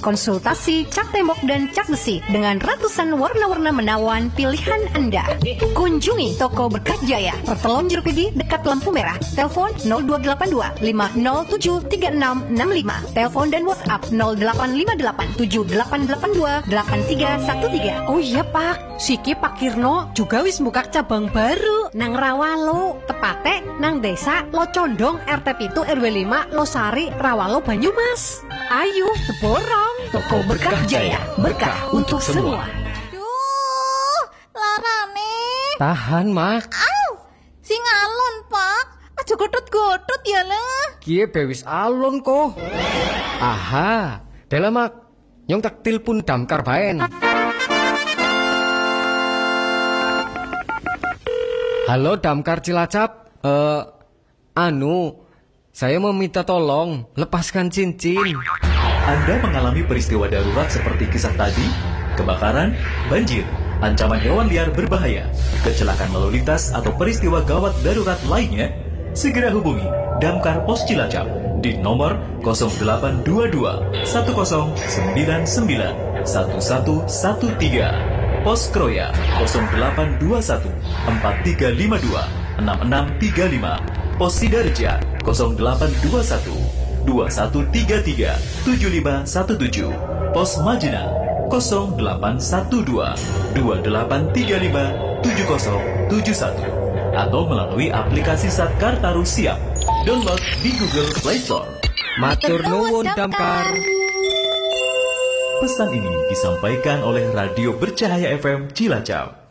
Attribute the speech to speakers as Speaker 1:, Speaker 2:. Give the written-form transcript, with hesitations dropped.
Speaker 1: konsultasi, cat tembok dan cat besi dengan ratusan warna-warna menawan pilihan Anda. Kunjungi toko Berkah Jaya, Pertelon Jeruk Gigi dekat lampu merah. Telepon 0282 507 3665. Telepon dan WhatsApp 0858 7882 8313.
Speaker 2: Oh iya Pak, siki Pak Kirno juga wis buka cabang baru nang Rawalo, tepate nang desa Locondong RT 7 RW 5 Losari Rawalo Banyumas. Ayo borong
Speaker 1: Toko Berkah Jaya, berkah untuk semua.
Speaker 3: Duh, larane.
Speaker 4: Tahan, Mak.
Speaker 3: Au, sing alon, Pak. Aja godhot-godhot ya lah.
Speaker 4: Kie bewis alon kok. Aha, dalam Mak. Nyong tak tilpun damkar baen. Halo damkar Cilacap. Saya mau minta tolong lepaskan cincin.
Speaker 5: Anda mengalami peristiwa darurat seperti kisah tadi, kebakaran, banjir, ancaman hewan liar berbahaya, kecelakaan lalu lintas atau peristiwa gawat darurat lainnya, segera hubungi Damkar Pos Cilacap di nomor 0822 1099 1113, Pos Kroya 0821 4352 6635, Pos Sidarja 0821 2133 7517, Pos Majena 0812 2835 7071, atau melalui aplikasi Satgar Taru Siap. Download di Google Play Store.
Speaker 4: Matur nuwun damkar.
Speaker 5: Pesan ini disampaikan oleh Radio Bercahaya FM Cilacap.